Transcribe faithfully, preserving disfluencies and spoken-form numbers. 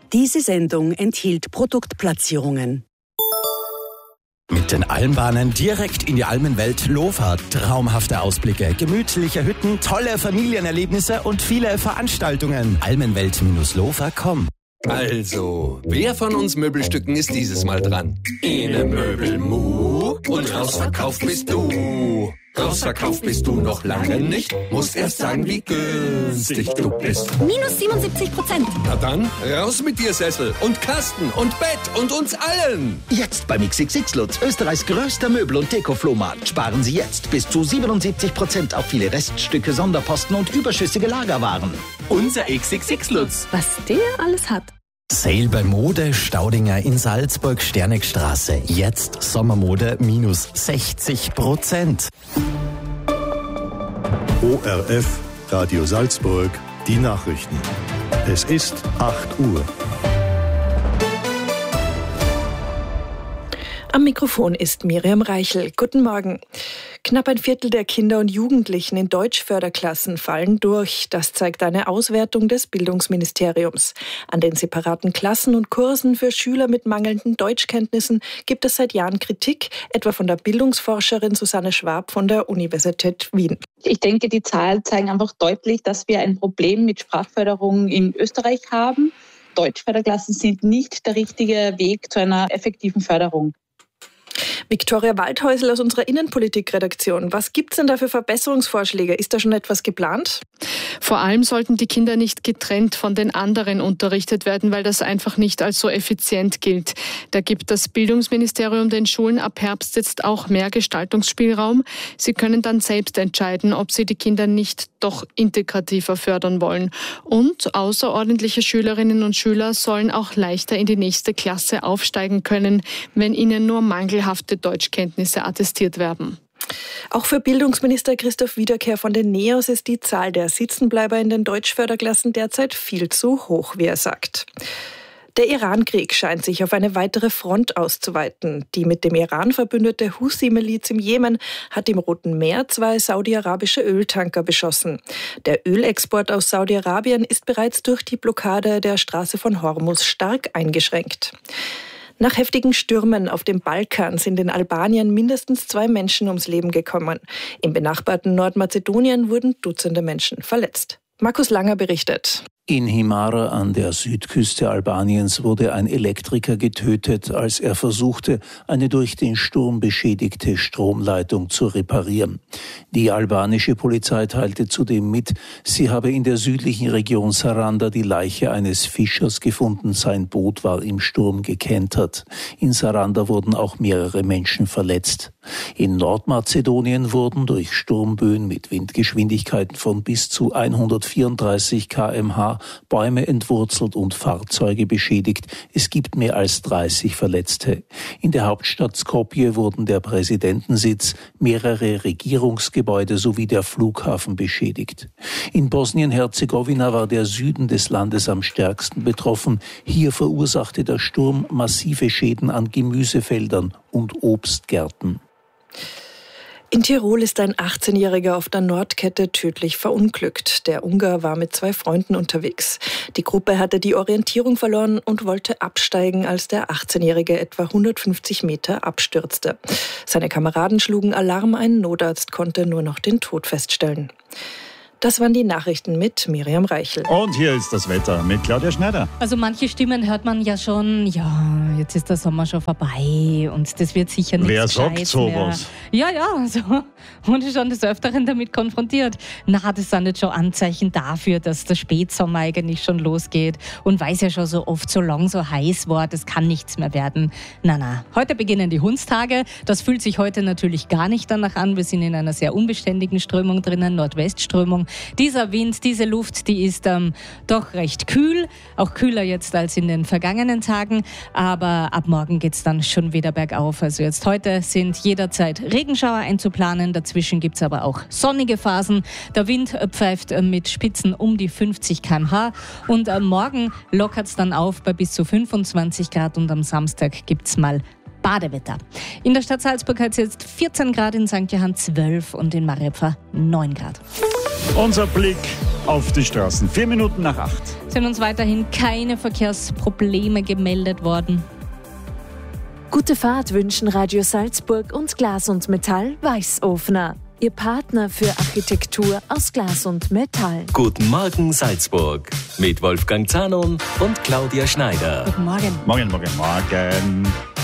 Diese Sendung enthielt Produktplatzierungen. Mit den Almbahnen direkt in die Almenwelt Lofa. Traumhafte Ausblicke, gemütliche Hütten, tolle Familienerlebnisse und viele Veranstaltungen. almenwelt Lofa punkt com. Also, wer von uns Möbelstücken ist dieses Mal dran? Ene Möbelmu und rausverkauft bist du. Rausverkauft bist du noch lange nicht, musst erst sagen, wie günstig du bist. Minus siebenundsiebzig Prozent. Na dann, raus mit dir Sessel und Kasten und Bett und uns allen. Jetzt beim X X X Lutz, Österreichs größter Möbel- und Deko-Flohmarkt. Sparen Sie jetzt bis zu siebenundsiebzig Prozent auf viele Reststücke, Sonderposten und überschüssige Lagerwaren. Unser X X X Lutz. Was der alles hat. Sale bei Mode Staudinger in Salzburg, Sternegstraße. Jetzt Sommermode minus sechzig Prozent. O R F, Radio Salzburg, die Nachrichten. Es ist acht Uhr. Am Mikrofon ist Miriam Reichel. Guten Morgen. Knapp ein Viertel der Kinder und Jugendlichen in Deutschförderklassen fallen durch. Das zeigt eine Auswertung des Bildungsministeriums. An den separaten Klassen und Kursen für Schüler mit mangelnden Deutschkenntnissen gibt es seit Jahren Kritik, etwa von der Bildungsforscherin Susanne Schwab von der Universität Wien. Ich denke, die Zahlen zeigen einfach deutlich, dass wir ein Problem mit Sprachförderung in Österreich haben. Deutschförderklassen sind nicht der richtige Weg zu einer effektiven Förderung. Viktoria Waldhäusl aus unserer Innenpolitikredaktion. Was gibt es denn da für Verbesserungsvorschläge? Ist da schon etwas geplant? Vor allem sollten die Kinder nicht getrennt von den anderen unterrichtet werden, weil das einfach nicht als so effizient gilt. Da gibt das Bildungsministerium den Schulen ab Herbst jetzt auch mehr Gestaltungsspielraum. Sie können dann selbst entscheiden, ob sie die Kinder nicht doch integrativer fördern wollen. Und außerordentliche Schülerinnen und Schüler sollen auch leichter in die nächste Klasse aufsteigen können, wenn ihnen nur mangelhafte Deutschkenntnisse attestiert werden. Auch für Bildungsminister Christoph Wiederkehr von den NEOS ist die Zahl der Sitzenbleiber in den Deutschförderklassen derzeit viel zu hoch, wie er sagt. Der Iran-Krieg scheint sich auf eine weitere Front auszuweiten. Die mit dem Iran verbündete Husi-Miliz im Jemen hat im Roten Meer zwei saudi-arabische Öltanker beschossen. Der Ölexport aus Saudi-Arabien ist bereits durch die Blockade der Straße von Hormuz stark eingeschränkt. Nach heftigen Stürmen auf dem Balkan sind in Albanien mindestens zwei Menschen ums Leben gekommen. Im benachbarten Nordmazedonien wurden Dutzende Menschen verletzt. Markus Langer berichtet. In Himara an der Südküste Albaniens wurde ein Elektriker getötet, als er versuchte, eine durch den Sturm beschädigte Stromleitung zu reparieren. Die albanische Polizei teilte zudem mit, sie habe in der südlichen Region Saranda die Leiche eines Fischers gefunden. Sein Boot war im Sturm gekentert. In Saranda wurden auch mehrere Menschen verletzt. In Nordmazedonien wurden durch Sturmböen mit Windgeschwindigkeiten von bis zu hundertvierunddreißig Kilometer pro Stunde Bäume entwurzelt und Fahrzeuge beschädigt. Es gibt mehr als dreißig Verletzte. In der Hauptstadt Skopje wurden der Präsidentensitz, mehrere Regierungsgebäude sowie der Flughafen beschädigt. In Bosnien-Herzegowina war der Süden des Landes am stärksten betroffen. Hier verursachte der Sturm massive Schäden an Gemüsefeldern und Obstgärten. In Tirol ist ein achtzehnjähriger auf der Nordkette tödlich verunglückt. Der Ungar war mit zwei Freunden unterwegs. Die Gruppe hatte die Orientierung verloren und wollte absteigen, als der achtzehnjährige etwa hundertfünfzig Meter abstürzte. Seine Kameraden schlugen Alarm, ein Notarzt konnte nur noch den Tod feststellen. Das waren die Nachrichten mit Miriam Reichel. Und hier ist das Wetter mit Claudia Schneider. Also manche Stimmen hört man ja schon, ja, jetzt ist der Sommer schon vorbei und das wird sicher nicht Wer sagt sowas? Ja, ja, also wurde schon des Öfteren damit konfrontiert. Na, das sind jetzt schon Anzeichen dafür, dass der Spätsommer eigentlich schon losgeht und weil es ja schon so oft so lang so heiß war, das kann nichts mehr werden. Na, na, heute beginnen die Hundstage. Das fühlt sich heute natürlich gar nicht danach an. Wir sind in einer sehr unbeständigen Strömung drinnen, Nordwestströmung. Dieser Wind, diese Luft, die ist ähm, doch recht kühl, auch kühler jetzt als in den vergangenen Tagen, aber ab morgen geht's dann schon wieder bergauf. Also jetzt heute sind jederzeit Regenschauer einzuplanen, dazwischen gibt's aber auch sonnige Phasen. Der Wind pfeift äh, mit Spitzen um die fünfzig Kilometer pro Stunde und äh, morgen lockert's dann auf bei bis zu fünfundzwanzig Grad und am Samstag gibt's mal Badewetter. In der Stadt Salzburg hat es jetzt vierzehn Grad, in Sankt Johann zwölf und in Mariapfer neun Grad. Unser Blick auf die Straßen. Vier Minuten nach acht. Sind uns weiterhin keine Verkehrsprobleme gemeldet worden. Gute Fahrt wünschen Radio Salzburg und Glas und Metall Weißofner. Ihr Partner für Architektur aus Glas und Metall. Guten Morgen Salzburg mit Wolfgang Zanon und Claudia Schneider. Guten Morgen. Morgen, morgen, morgen.